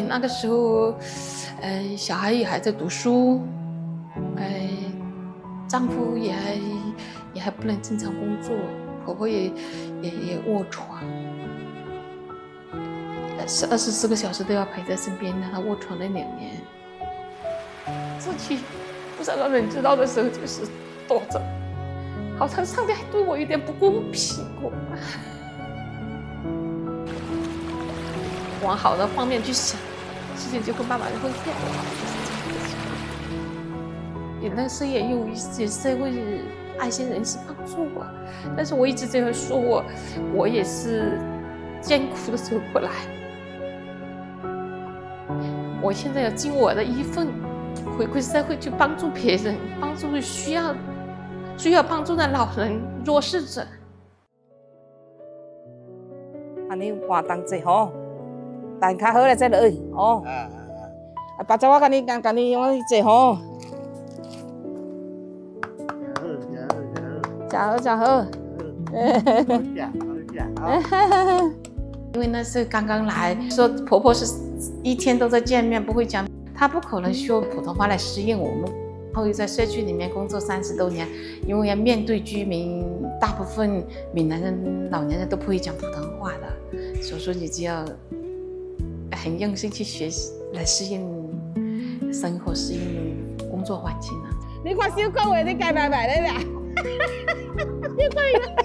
那个时候，小孩也还在读书，丈夫也还不能正常工作，婆婆也卧床，24个小时都要陪在身边，让她卧床了2年。自己不想让人知道的时候，就是躲着，好像上帝还对我有点不公平过。往好的方面去想，事情就会慢慢会变好。那时也有一些社会爱心人士帮助我，但是我一直这样说我也是艰苦的时候过来。我现在要尽我的一份，回馈社会，去帮助别人，帮助需要帮助的老人、弱势者。 你活动者吼，等较好了再来哦。把这我跟你我做吼。加好。 因为那是刚刚来，说婆婆是一天都在见面，不会讲，她不可能说普通话来适应我们。后又在社区里面工作30多年，因为要面对居民，大部分闽南人、老年人都不会讲普通话的，所以说你就要很用心去学习，来适应生活、适应工作环境啊。 你看小狗的，你该拜拜了啦。小狗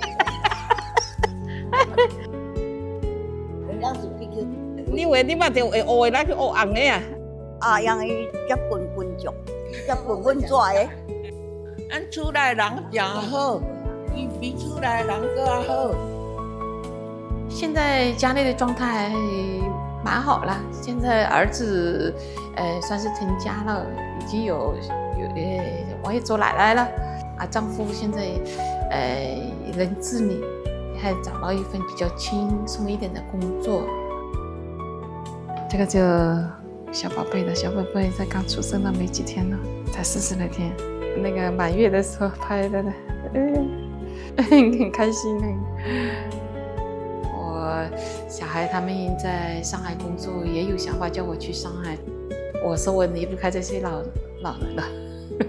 你话你嘛就会学的，那去学红的啊。 啊，因为结棍棍种，结棍棍抓的。 俺厝内人真好，伊比厝内人更好。 现在家里的状态蛮好了，现在儿子算是成家了，已经有我也做奶奶了啊，丈夫现在能自理，还找到一份比较轻松一点的工作。这个就小宝贝的，小宝贝才刚出生了没几天呢，才40来天，那个满月的时候拍的呢，很开心。我小孩他们在上海工作，也有想法叫我去上海，我说我离不开这些老人了。